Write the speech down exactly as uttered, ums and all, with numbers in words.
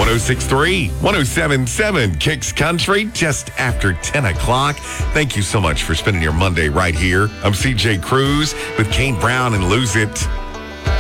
oh six point three, one oh seven point seven Kicks Country, just after ten o'clock. Thank you so much for spending your Monday right here. I'm C J Cruz with Kane Brown and Lose It.